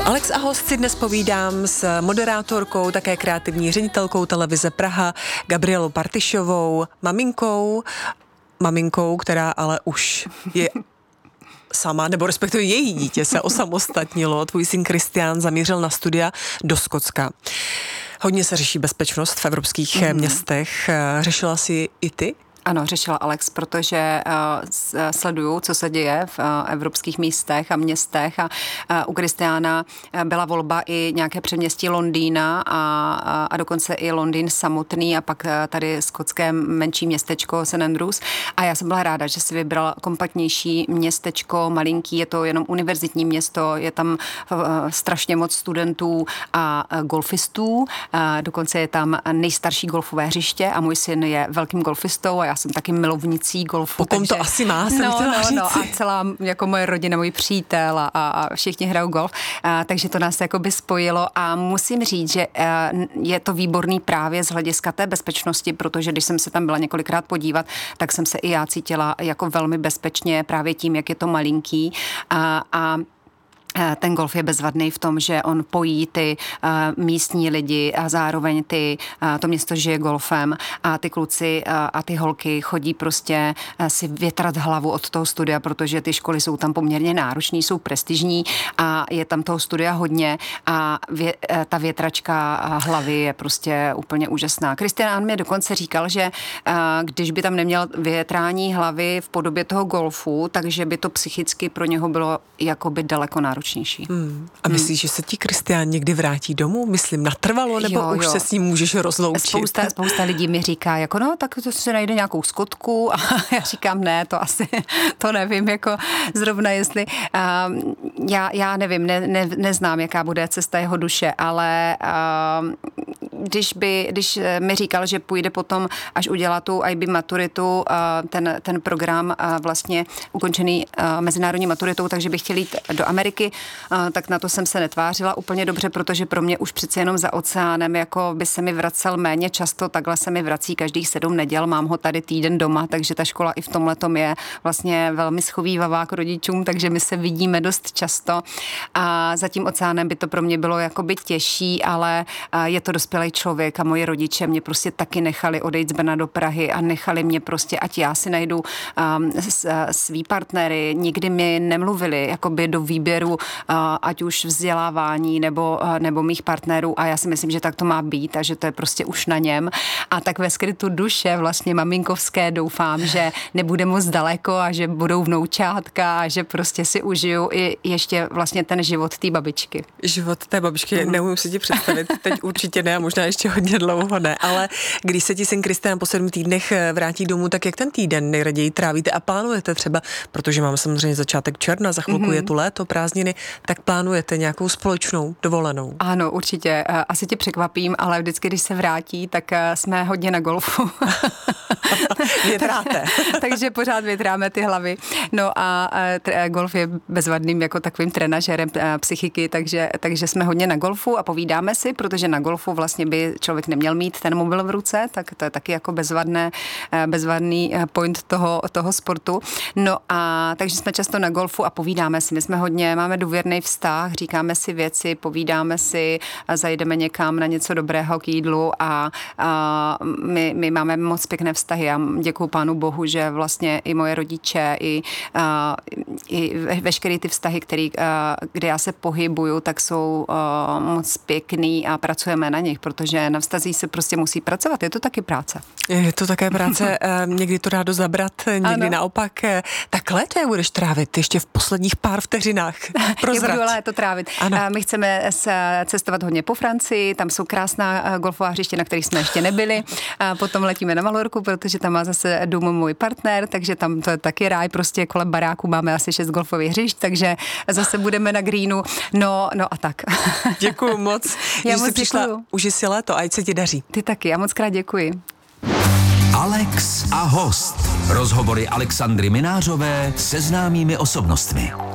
Alex a host si dnes povídám s moderátorkou, také kreativní ředitelkou televize Praha, Gabrielou Partyšovou, maminkou, která ale už je sama, nebo respektive její dítě se osamostatnilo. Tvůj syn Kristián zamířil na studia do Skotska. Hodně se řeší bezpečnost v evropských městech. Řešila jsi i ty? Ano, řešila Alex, protože sleduju, co se děje v evropských místech a městech a u Kristiána byla volba i nějaké předměstí Londýna a dokonce i Londýn samotný a pak tady skotské menší městečko St. Andrews a já jsem byla ráda, že si vybrala kompaktnější městečko, malinký, je to jenom univerzitní město, je tam strašně moc studentů a golfistů, dokonce je tam nejstarší golfové hřiště a můj syn je velkým golfistou a já jsem taky milovnicí golfu. Pokom to asi má, jsem chtěla říct. No, a celá jako moje rodina, můj přítel a všichni hrajou golf, takže to nás jakoby spojilo a musím říct, že je to výborný právě z hlediska té bezpečnosti, protože když jsem se tam byla několikrát podívat, tak jsem se i já cítila jako velmi bezpečně právě tím, jak je to malinký a ten golf je bezvadný v tom, že on pojí ty místní lidi a zároveň to město žije golfem a ty kluci a ty holky chodí prostě si větrat hlavu od toho studia, protože ty školy jsou tam poměrně náročný, jsou prestižní a je tam toho studia hodně a ta větračka hlavy je prostě úplně úžasná. Kristián mi dokonce říkal, že když by tam neměl větrání hlavy v podobě toho golfu, takže by to psychicky pro něho bylo jakoby daleko náročnější. A myslíš, že se ti Kristián někdy vrátí domů? Myslím natrvalo, nebo jo. Už se s ním můžeš rozloučit? Spousta lidí mi říká, jako no, tak to se najde nějakou Skotku a já říkám, ne, to asi, to nevím, jako zrovna jestli, já nevím, neznám, jaká bude cesta jeho duše, ale když mi říkal, že půjde potom, až udělá tu IB maturitu, ten program vlastně ukončený mezinárodní maturitou, takže bych chtěl jít do Ameriky, tak na to jsem se netvářila úplně dobře, protože pro mě už přeci jenom za oceánem jako by se mi vracel méně často, takhle se mi vrací každých 7 neděl, mám ho tady týden doma, takže ta škola i v tomhletom je vlastně velmi schovívavá k rodičům, takže my se vidíme dost často a za tím oceánem by to pro mě bylo jakoby těžší, ale je to dospělý člověk a moji rodiče mě prostě taky nechali odejít z Brna do Prahy a nechali mě prostě, ať já si najdu svý partnery, nikdy mi nemluvili jakoby do výběru ať už vzdělávání nebo mých partnerů a já si myslím, že tak to má být a že to je prostě už na něm a tak ve skrytu duše vlastně maminkovské doufám, že nebude moc daleko a že budou vnoučátka a že prostě si užiju i ještě vlastně ten život té babičky. Život té babičky, neumím si ti představit, teď určitě ne a možná ještě hodně dlouho ne, ale když se ti syn Kristián po 7 týdnech vrátí domů, tak jak ten týden nejraději trávíte a plánujete třeba, protože máme samozřejmě začátek června, za chvilku je tu léto, prázdniny, tak plánujete nějakou společnou dovolenou? Ano, určitě. Asi tě překvapím, ale vždycky, když se vrátí, tak jsme hodně na golfu. Větráte. Takže pořád větráme ty hlavy. No a golf je bezvadným jako takovým trenažerem psychiky, takže jsme hodně na golfu a povídáme si, protože na golfu vlastně by člověk neměl mít ten mobil v ruce, tak to je taky jako bezvadný point toho sportu. No a takže jsme často na golfu a povídáme si. My jsme hodně, máme důvěrný vztah, říkáme si věci, povídáme si, zajdeme někam na něco dobrého k jídlu a my máme moc pěkné vztahy. Já děkuju Pánu Bohu, že vlastně i moje rodiče, i veškeré ty vztahy, kde já se pohybuju, tak jsou moc pěkný a pracujeme na nich, protože na vztazích se prostě musí pracovat. Je to taky práce. Je to také práce, někdy to rádo zabrat, někdy naopak. Takhle to budeš trávit ještě v posledních pár vteřinách. Jak budu léto trávit. My chceme cestovat hodně po Francii, tam jsou krásná golfová hřiště, na kterých jsme ještě nebyli. Potom letíme na Malorku, protože tam má zase dům můj partner, takže tam to je taky ráj, prostě kolem baráku máme asi 6 golfových hřišť, takže zase budeme na greenu, no a tak. Děkuju moc, že jsi přišla, uži si léto, ať se ti daří. Ty taky, já moc krát děkuji. Alex a host. Rozhovory Alexandry Minářové se známými osobnostmi.